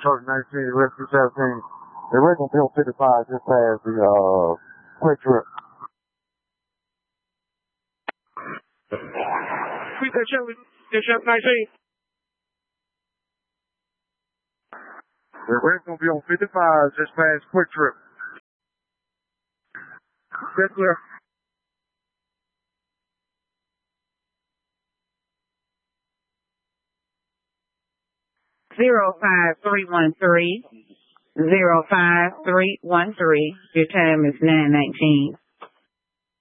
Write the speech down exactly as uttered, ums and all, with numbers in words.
Charter nineteen, Rescue seventeen. The original Bill fifty-five just passed the, uh, quick trip. Repeat that, Charlie. Charter nineteen. The original Bill fifty-five just passed quick trip. That's clear. Zero five three one three, zero five three one three. Your time is nine nineteen.